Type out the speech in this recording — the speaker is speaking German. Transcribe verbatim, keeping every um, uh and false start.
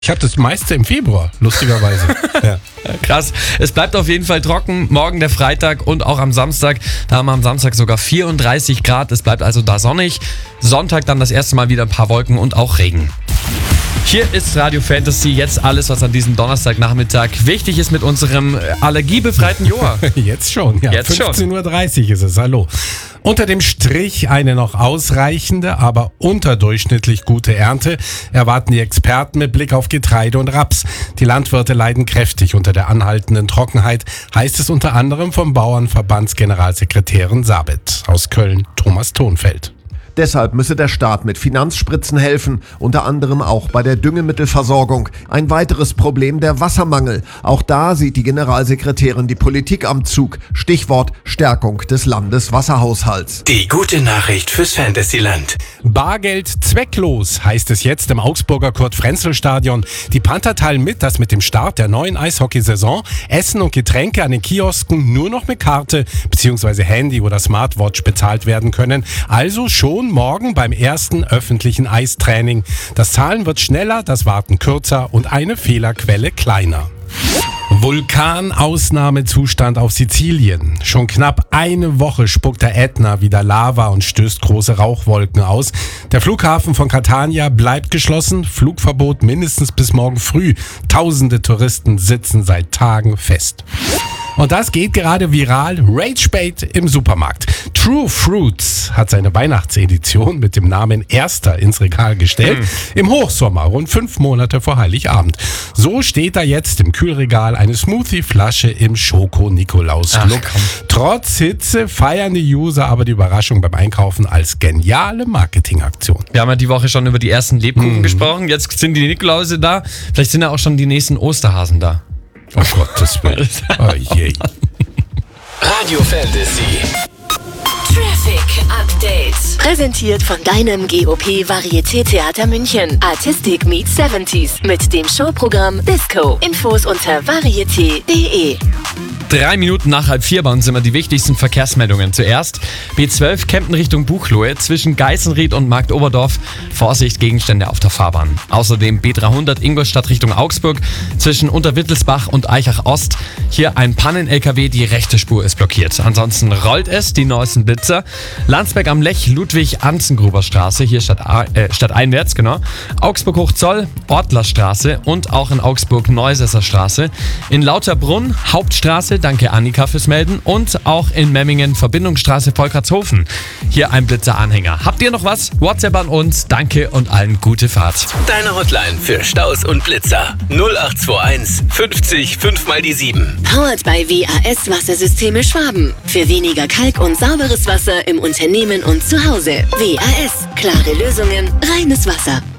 Ich habe das meiste im Februar, lustigerweise. Ja. Krass. Es bleibt auf jeden Fall trocken. Morgen der Freitag und auch am Samstag. Da haben wir am Samstag sogar vierunddreißig Grad. Es bleibt also da sonnig. Sonntag dann das erste Mal wieder ein paar Wolken und auch Regen. Hier ist Radio Fantasy. Jetzt alles, was an diesem Donnerstagnachmittag wichtig ist mit unserem allergiebefreiten Joa. Jetzt schon, ja. Jetzt schon. fünfzehn Uhr dreißig ist es, hallo. Unter dem Strich eine noch ausreichende, aber unterdurchschnittlich gute Ernte erwarten die Experten mit Blick auf Getreide und Raps. Die Landwirte leiden kräftig unter der anhaltenden Trockenheit, heißt es unter anderem vom Bauernverbandsgeneralsekretärin Sabet. Aus Köln, Thomas Thonfeld. Deshalb müsse der Staat mit Finanzspritzen helfen, unter anderem auch bei der Düngemittelversorgung. Ein weiteres Problem der Wassermangel. Auch da sieht die Generalsekretärin die Politik am Zug. Stichwort Stärkung des Landeswasserhaushalts. Die gute Nachricht fürs Fantasyland. Bargeld zwecklos, heißt es jetzt im Augsburger Kurt-Frenzel-Stadion. Die Panther teilen mit, dass mit dem Start der neuen Eishockeysaison Essen und Getränke an den Kiosken nur noch mit Karte bzw. Handy oder Smartwatch bezahlt werden können. Also schon morgen beim ersten öffentlichen Eistraining. Das Zahlen wird schneller, das Warten kürzer und eine Fehlerquelle kleiner. Vulkanausnahmezustand auf Sizilien. Schon knapp eine Woche spuckt der Ätna wieder Lava und stößt große Rauchwolken aus. Der Flughafen von Catania bleibt geschlossen. Flugverbot mindestens bis morgen früh. Tausende Touristen sitzen seit Tagen fest. Und das geht gerade viral. Ragebait im Supermarkt. True Fruits hat seine Weihnachtsedition mit dem Namen Erster ins Regal gestellt. Mhm. Im Hochsommer, rund fünf Monate vor Heiligabend. So steht da jetzt im Kühlregal eine Smoothie-Flasche im Schoko-Nikolaus-Look. Trotz Hitze feiern die User aber die Überraschung beim Einkaufen als geniale Marketingaktion. Wir haben ja die Woche schon über die ersten Lebkuchen mhm. gesprochen. Jetzt sind die Nikolause da. Vielleicht sind ja auch schon die nächsten Osterhasen da. Oh Gottes Willen. Oh je. Radio Fantasy. Traffic Update. Präsentiert von deinem G O P Varieté-Theater München. Artistic Meets siebziger mit dem Showprogramm Disco. Infos unter varieté punkt de. Drei Minuten nach halb vier bei uns immer die wichtigsten Verkehrsmeldungen. Zuerst B zwölf Kempten Richtung Buchloe zwischen Geißenried und Marktoberdorf. Vorsicht, Gegenstände auf der Fahrbahn. Außerdem B dreihundert Ingolstadt Richtung Augsburg zwischen Unterwittelsbach und Eichach Ost. Hier ein Pannen-L K W, die rechte Spur ist blockiert. Ansonsten rollt es, die neuesten Blitzer. Landsberg am Lech, Ludwig-Anzengruber Straße, hier statt, äh, statt einwärts, genau. Augsburg Hochzoll, Ortlerstraße und auch in Augsburg Neusesser Straße. In Lauterbrunn, Hauptstraße, danke Annika fürs Melden. Und auch in Memmingen, Verbindungsstraße, Volkertshofen. Hier ein Blitzer-Anhänger. Habt ihr noch was? WhatsApp an uns. Danke und allen gute Fahrt. Deine Hotline für Staus und Blitzer. null acht zwei eins fünfzig fünf mal die sieben. Powered by W A S Wassersysteme Schwaben. Für weniger Kalk und sauberes Wasser im Unternehmen und zu Hause. W A S. Klare Lösungen, reines Wasser.